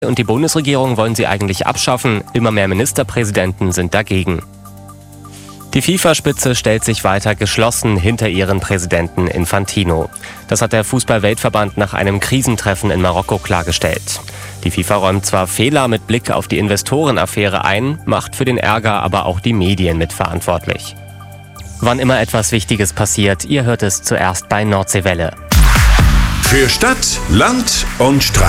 Und die Bundesregierung wollen sie eigentlich abschaffen. Immer mehr Ministerpräsidenten sind dagegen. Die FIFA-Spitze stellt sich weiter geschlossen hinter ihren Präsidenten Infantino. Das hat der Fußball-Weltverband nach einem Krisentreffen in Marokko klargestellt. Die FIFA räumt zwar Fehler mit Blick auf die Investorenaffäre ein, macht für den Ärger aber auch die Medien mitverantwortlich. Wann immer etwas Wichtiges passiert, ihr hört es zuerst bei Nordseewelle. Für Stadt, Land und Strand.